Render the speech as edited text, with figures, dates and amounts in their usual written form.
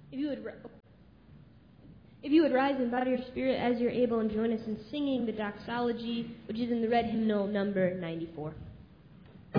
If you would rise and bow your spirit as you're able and join us in singing the doxology, which is in the red hymnal number 94.